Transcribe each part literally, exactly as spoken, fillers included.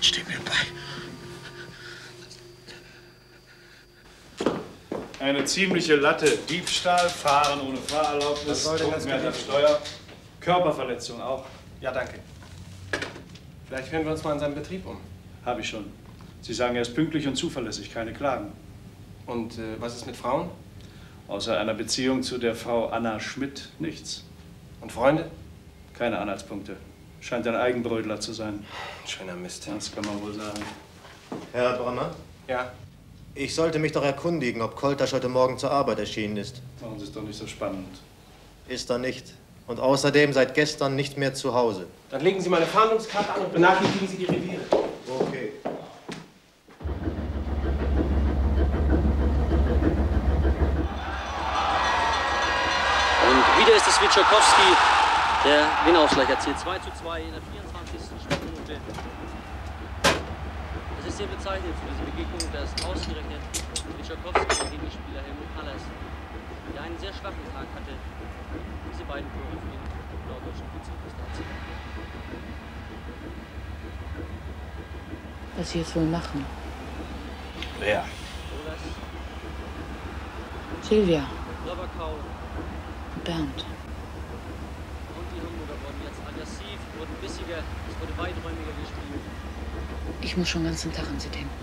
Gott steht mir bei. Eine ziemliche Latte. Diebstahl, Fahren ohne Fahrerlaubnis, Trunkenheit auf Steuer, Körperverletzung auch. Ja, danke. Vielleicht hören wir uns mal in seinem Betrieb um. Habe ich schon. Sie sagen, er ist pünktlich und zuverlässig, keine Klagen. Und äh, was ist mit Frauen? Außer einer Beziehung zu der Frau Anna Schmidt nichts. Und Freunde? Keine Anhaltspunkte. Scheint ein Eigenbrötler zu sein. Schöner Mist. Das kann man wohl sagen. Herr Bronner? Ja? Ich sollte mich doch erkundigen, ob Koltasch heute Morgen zur Arbeit erschienen ist. Machen Sie es doch nicht so spannend. Ist er nicht. Und außerdem seit gestern nicht mehr zu Hause. Dann legen Sie mal eine Fahndungskarte an und benachrichtigen Sie die Reviere. Okay. Und wieder ist es Witschakowski, der den Ausgleich erzielt. zwei zu zwei in der vierundzwanzigsten Spielminute. Es ist sehr bezeichnend für diese Begegnung, dass ausgerechnet Witschakowski, der Gegenspieler Helmut Hallers, der einen sehr schwachen Tag hatte, diese beiden Tore für den norddeutschen Vizemeister erzielt. Was Sie jetzt wohl machen? Wer? Silvia. Rabakau. Bernd. Und die Hamburger wurden jetzt aggressiv, wurden bissiger, es wurde weiträumiger gespielt. Ich muss schon den ganzen Tag an Sie denken.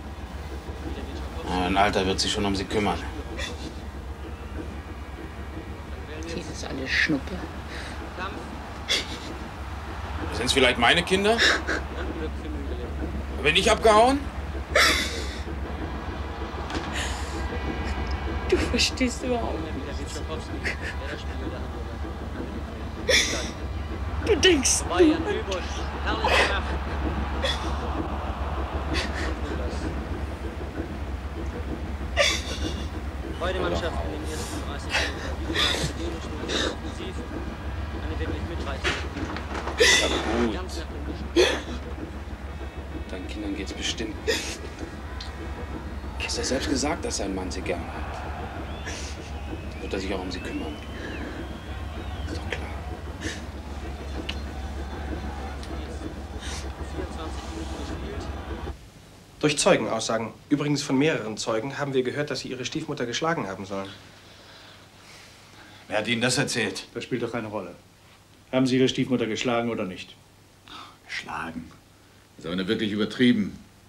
Ein Alter wird sich schon um Sie kümmern. Sie ist alles Schnuppe. Sind es vielleicht meine Kinder? Bin ich abgehauen? Du verstehst überhaupt nicht. Du denkst du. Beide Mannschaften in den ersten dreißig Minuten offensiv. Eine wirklich mitreißende. Ja, gut. Deinen Kindern geht's bestimmt. Du hast ja selbst gesagt, dass sein Mann sie gern hat. Dann wird er sich auch um sie kümmern. Ist doch klar. Durch Zeugenaussagen, übrigens von mehreren Zeugen, haben wir gehört, dass Sie Ihre Stiefmutter geschlagen haben sollen. Wer hat Ihnen das erzählt? Das spielt doch keine Rolle. Haben Sie Ihre Stiefmutter geschlagen oder nicht? Geschlagen? Das ist aber wirklich übertrieben.